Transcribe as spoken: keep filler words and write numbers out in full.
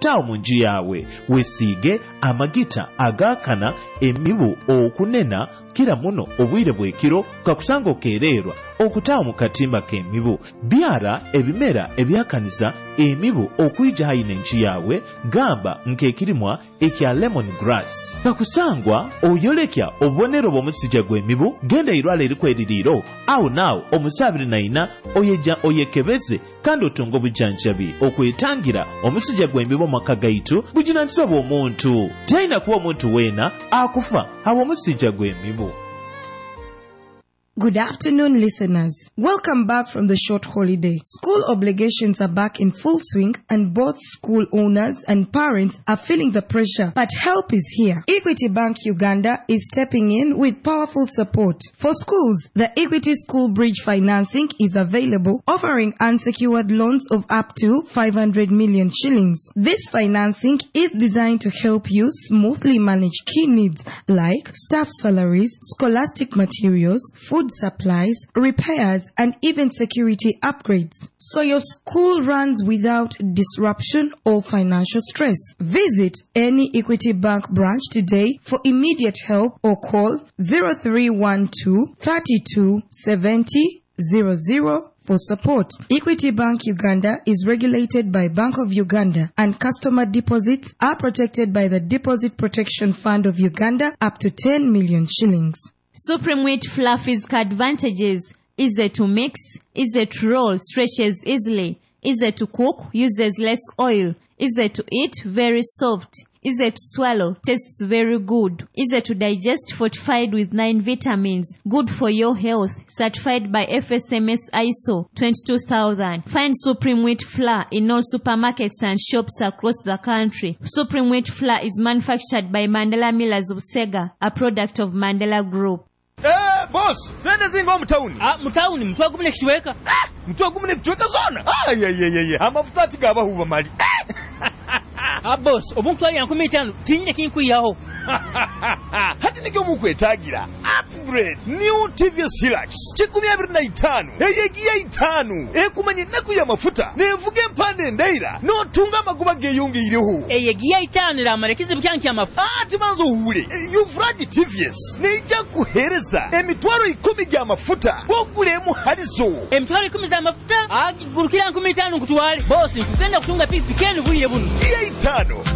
okutaawo mu nju yawe. Weesiige amagita agaakana emibu okunena kira muno obwire bw'ekiro kakusanga okeererwa okutaawo mu katimba k'emibu. Byara ebimera ebyakaniza emibu okwijja hayi n'enju yawe, gamba nk'ekirimwa ekya lemon grass. Kakusangwa oyolekya obubonero bw'omusujja gw'emibu, genda irwala erikweririiro awo naawo omusaabiri naina oyeja oyekebeze kandi otunga obujjanjabi okwetangira omusujja gw'emibu mu maka gaitu buginaanisa bw'omuntu. Tayina kuba omuntu weena akufa hawa omusujja gw'emibu. Good afternoon, listeners. Welcome back from the short holiday. School obligations are back in full swing and both school owners and parents are feeling the pressure, but help is here. Equity Bank Uganda is stepping in with powerful support. For schools, the Equity School Bridge financing is available, offering unsecured loans of up to five hundred million shillings. This financing is designed to help you smoothly manage key needs like staff salaries, scholastic materials, food supplies, repairs, and even security upgrades, so your school runs without disruption or financial stress. Visit any Equity Bank branch today for immediate help or call zero three one two, three two seven zero zero zero for support. Equity Bank Uganda is regulated by Bank of Uganda, and customer deposits are protected by the Deposit Protection Fund of Uganda up to ten million shillings. Supreme Wheat Flour Physical advantages: easy to mix, easy to roll, stretches easily, easy to cook, uses less oil, easy to eat, very soft, easy to swallow, tastes very good, easy to digest, fortified with nine vitamins, good for your health, certified by F S M S I S O twenty-two thousand. Find Supreme Wheat Flour in all supermarkets and shops across the country. Supreme Wheat Flour is manufactured by Mandela Millers of Sega, a product of Mandela Group. Eh, boss, sende zingo mtauni. Ah, mtauni, mtu agumune kichweka. Ah, mtu agumune kichweka zona. Ah, ye ye ye ye. Amafuta tigaba huba mali. Ah, boss, obuntu ali yankumi tano, tinyine kinkuyaho. Hati nikyo mukwetagira. Upgrade new T V S Hilux. Chikumi abiri na itano. Eyegiya itano. Ekumanye naku ya mafuta. Nevuge mpande ndaira. No tunga maguba geyonge iriho. Eyegiya itano la marekizi byanki ya mafuta. Ah, timanzo uhure. Yufraji T V S. Neija kuhereza emitwaro ikumi gya mafuta. Bogulemu halizo. Emitwaro ikumi za mafuta? Ah, gurukira nkumi tano kutwale. Boss, nkugenda kutunga pipi kenu buye bunu. Itano.